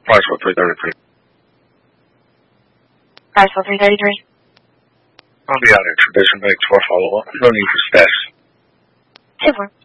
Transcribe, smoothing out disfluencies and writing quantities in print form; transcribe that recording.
Price 333. Price 333. I'll be out at Tradition Bank for a follow-up. No need for specs. Super.